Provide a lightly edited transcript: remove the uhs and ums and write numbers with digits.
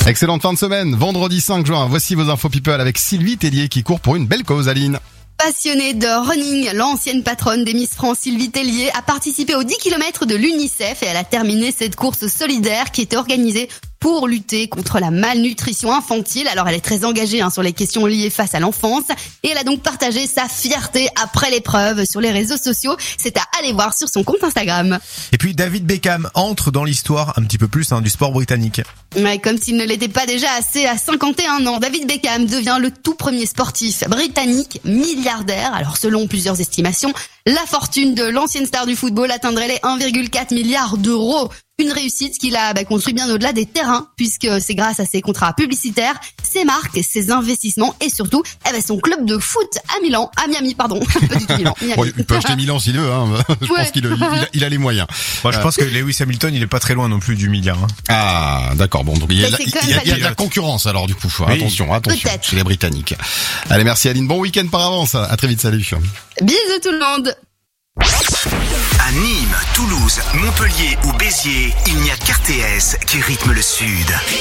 Excellente fin de semaine, vendredi 5 juin. Voici vos infos people avec Sylvie Tellier qui court pour une belle cause, Aline. Passionnée de running, l'ancienne patronne des Miss France, Sylvie Tellier, a participé aux 10 km de l'UNICEF et elle a terminé cette course solidaire qui était organisée pour lutter contre la malnutrition infantile. Alors elle est très engagée sur les questions liées face à l'enfance et elle a donc partagé sa fierté après l'épreuve sur les réseaux sociaux. C'est à aller voir sur son compte Instagram. Et puis David Beckham entre dans l'histoire un petit peu plus du sport britannique. Ouais, comme s'il ne l'était pas déjà assez, à 51 ans, David Beckham devient le tout premier sportif britannique milliardaire. Alors selon plusieurs estimations, la fortune de l'ancienne star du football atteindrait les 1,4 milliard d'euros. Une réussite qu'il a construit bien au-delà des terrains, puisque c'est grâce à ses contrats publicitaires, ses marques, ses investissements et surtout son club de foot à Miami, pas du tout Milan. Bon, il peut acheter Milan s'il veut, je pense qu'il a les moyens. Moi, je pense que Lewis Hamilton, il est pas très loin non plus du milliard. Ah, d'accord, bon, donc il y a de la concurrence alors du coup. Oui. Attention, peut-être. Chez les Britanniques. Allez, merci Aline, bon week-end par avance, à très vite, salut. Bisous tout le monde. À Nîmes, Toulouse, Montpellier ou Béziers, il n'y a qu'RTS qui rythme le Sud.